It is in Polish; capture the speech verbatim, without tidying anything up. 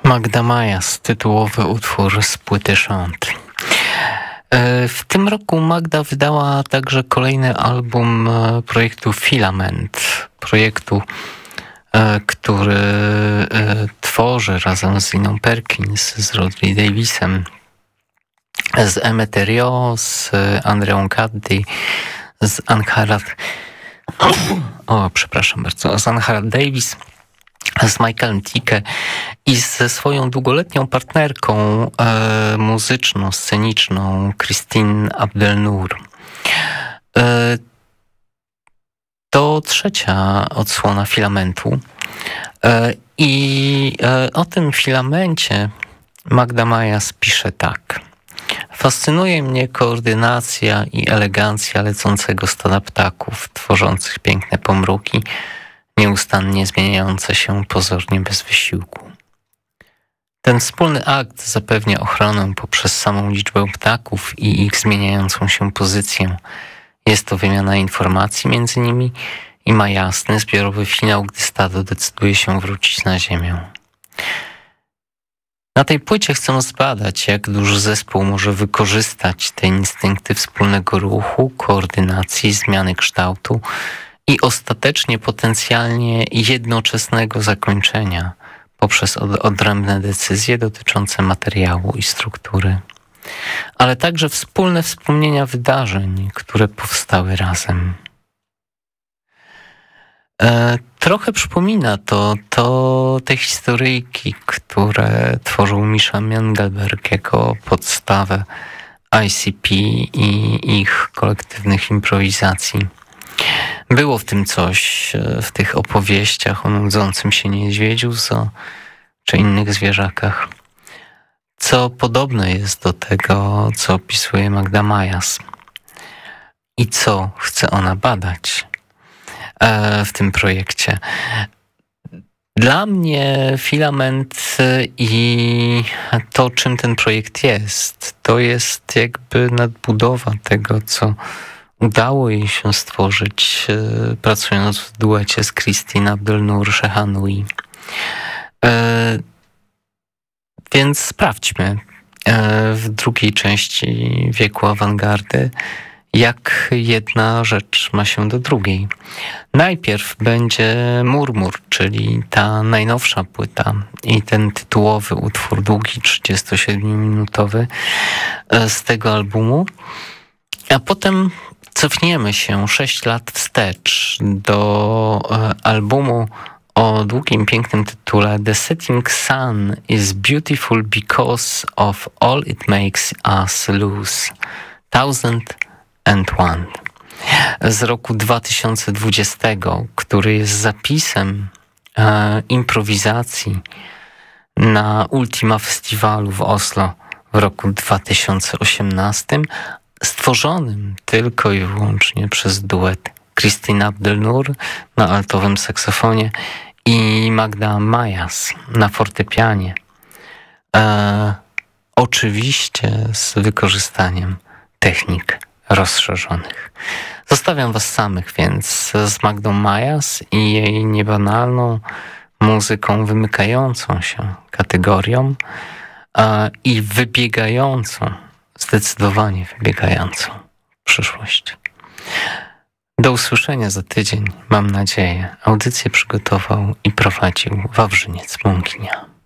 Magda Majas, tytułowy utwór z płyty Chant. W tym roku Magda wydała także kolejny album projektu Filament, projektu, który tworzy razem z Iną Perkins, z Rodri Davisem, z Emeterio, z Andreą Caddy, z Anharat, o przepraszam bardzo, z Anharat Davis, z Michaelem Ticke i ze swoją długoletnią partnerką e, muzyczno-sceniczną Christine Abdel-Nour. E, to trzecia odsłona Filamentu e, i e, o tym filamencie Magda Majas pisze tak. Fascynuje mnie koordynacja i elegancja lecącego stada ptaków, tworzących piękne pomruki, nieustannie zmieniające się pozornie bez wysiłku. Ten wspólny akt zapewnia ochronę poprzez samą liczbę ptaków i ich zmieniającą się pozycję. Jest to wymiana informacji między nimi i ma jasny, zbiorowy finał, gdy stado decyduje się wrócić na ziemię. Na tej płycie chcę zbadać, jak duży zespół może wykorzystać te instynkty wspólnego ruchu, koordynacji, zmiany kształtu i ostatecznie potencjalnie jednoczesnego zakończenia poprzez odrębne decyzje dotyczące materiału i struktury, ale także wspólne wspomnienia wydarzeń, które powstały razem. E, trochę przypomina to, to te historyjki, które tworzył Misza Mengelberg jako podstawę I C P i ich kolektywnych improwizacji. Było w tym coś, w tych opowieściach o nudzącym się niedźwiedziu zo, czy innych zwierzakach, co podobne jest do tego, co opisuje Magda Majas i co chce ona badać e, w tym projekcie. Dla mnie Filament i to, czym ten projekt jest, to jest jakby nadbudowa tego, co udało jej się stworzyć, e, pracując w duecie z Christine Abdel-Nour Shehanoui. E, więc sprawdźmy e, w drugiej części wieku awangardy, jak jedna rzecz ma się do drugiej. Najpierw będzie Murmur, czyli ta najnowsza płyta i ten tytułowy utwór, długi, trzydziestosiedmiominutowy e, z tego albumu, a potem cofniemy się sześć lat wstecz do e, albumu o długim, pięknym tytule The Setting Sun is Beautiful Because of All It Makes Us Lose. Thousand and One. Z roku dwa tysiące dwudziestego, który jest zapisem e, improwizacji na Ultima Festiwalu w Oslo w roku dwa tysiące osiemnastym, stworzonym tylko i wyłącznie przez duet Christine Abdel-Nour na altowym saksofonie i Magda Majas na fortepianie. E, oczywiście z wykorzystaniem technik rozszerzonych. Zostawiam was samych więc z Magdą Majas i jej niebanalną muzyką wymykającą się kategorią e, i wybiegającą, zdecydowanie wybiegającą w przyszłość. Do usłyszenia za tydzień, mam nadzieję. Audycję przygotował i prowadził Wawrzyniec Mąkinia.